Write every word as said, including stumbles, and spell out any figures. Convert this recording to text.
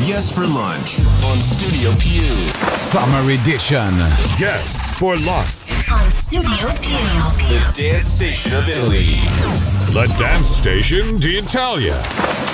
Yes for Lunch on Studio Pew. Summer Edition. Yes for Lunch. On Studio Pew. The dance station of Italy. The dance station d'Italia.